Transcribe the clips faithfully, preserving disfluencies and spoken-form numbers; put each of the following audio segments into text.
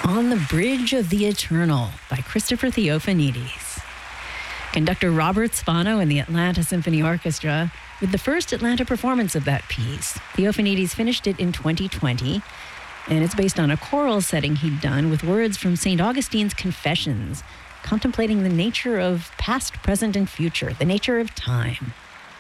On the Bridge of the Eternal by Christopher Theophanides. Conductor Robert Spano and the Atlanta Symphony Orchestra with the first Atlanta performance of that piece. Theophanides finished it in twenty twenty, and it's based on a choral setting he'd done with words from Saint Augustine's Confessions, contemplating the nature of past, present, and future, the nature of time.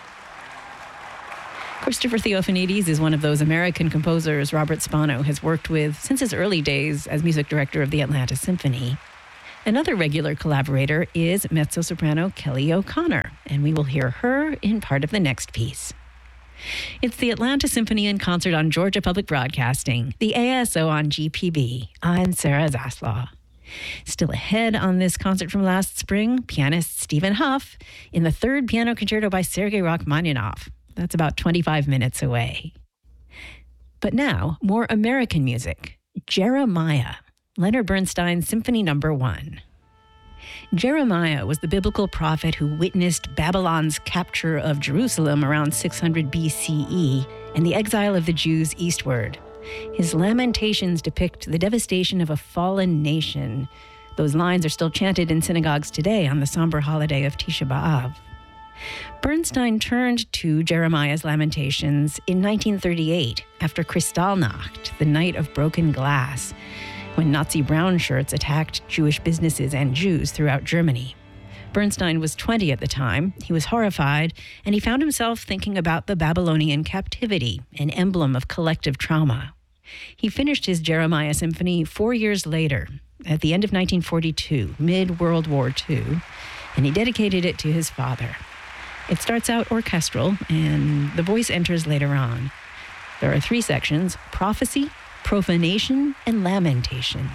Christopher Theophanides is one of those American composers Robert Spano has worked with since his early days as music director of the Atlanta Symphony. Another regular collaborator is mezzo-soprano Kelly O'Connor, and we will hear her in part of the next piece. It's the Atlanta Symphony in concert on Georgia Public Broadcasting, the A S O on G P B. I'm Sarah Zaslaw. Still ahead on this concert from last spring, pianist Stephen Huff in the third piano concerto by Sergei Rachmaninoff. That's about twenty-five minutes away. But now, more American music. Jeremiah, Leonard Bernstein's Symphony Number One. Jeremiah was the biblical prophet who witnessed Babylon's capture of Jerusalem around six hundred B C E and the exile of the Jews eastward. His lamentations depict the devastation of a fallen nation. Those lines are still chanted in synagogues today on the somber holiday of Tisha B'Av. Bernstein turned to Jeremiah's Lamentations in nineteen thirty-eight after Kristallnacht, the Night of Broken Glass, when Nazi brown shirts attacked Jewish businesses and Jews throughout Germany. Bernstein was twenty at the time. He was horrified, and he found himself thinking about the Babylonian captivity, an emblem of collective trauma. He finished his Jeremiah Symphony four years later, at the end of nineteen forty-two, mid-World War Two, and he dedicated it to his father. It starts out orchestral, and the voice enters later on. There are three sections: prophecy, profanation, and lamentation.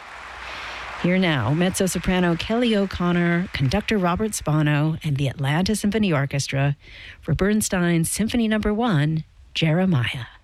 Here now, mezzo-soprano Kelly O'Connor, conductor Robert Spano, and the Atlanta Symphony Orchestra for Bernstein's Symphony Number One, Jeremiah.